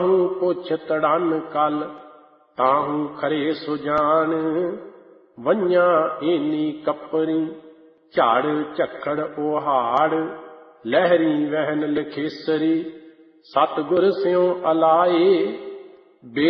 ਪੁੱਛ ਤੜਨ ਕਲ ਤਾਹੂ ਖਰੇ ਸੁਜਾਨ। ਵੰਝਾਂ ਏਨੀ ਕੱਪਰੀ ਝਾੜ ਝੱਖੜ ਉਹਾੜ। ਲਹਿਰੀ ਵਹਿਨ ਲਖੇਸਰੀ ਸਤਿਗੁਰ ਸਿਉ ਅਲਾਏ।